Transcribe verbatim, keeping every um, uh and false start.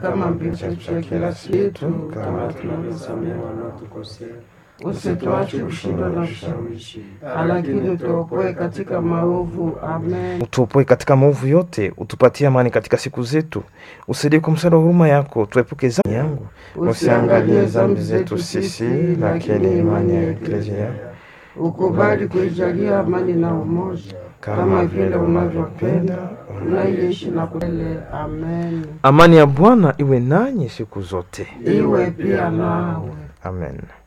kama mbingu ya kila siku, kama tunavyosamehe wanaotukosea. Usituache kushindwa na vishawishi, lakini utuopoe katika maovu. Amen. Utuopoe katika maovu yote, utupatie amani katika siku zetu. Usaidie kwa msaada wa huruma yako, tuepuke dhambi yangu. Usiangalie dhambi zetu sisi, lakini imani ya Eklesia. Ukubali kuijalia amani na umoja, kama vile unavyopenda, unaishi na kulele. Amen. Amani ya Bwana iwe nanyi siku zote. Iwe pia nawe. Amen.